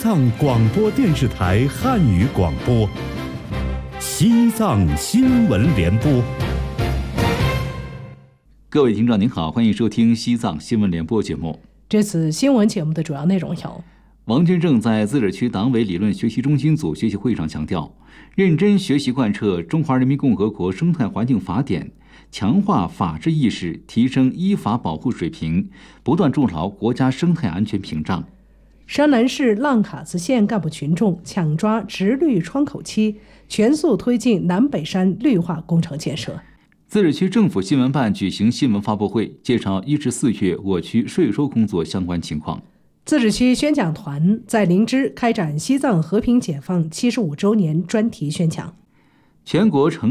藏广播电视台汉语广播，西藏新闻联播。 各位听众您好，欢迎收听西藏新闻联播节目。 这次新闻节目的主要内容有： 王金正在自治区党委理论学习中心组学习会上强调，认真学习贯彻《中华人民共和国生态环境法典》，强化法治意识，提升依法保护水平，不断筑牢国家生态安全屏障。 山南市浪卡子县干部群众抢抓直绿窗口期，全速推进南北山绿化工程建设。 自治区政府新闻办举行新闻发布会，介绍1至4月我区税收工作相关情况。 自治区宣讲团在林芝开展西藏和平解放75周年专题宣讲。 全国城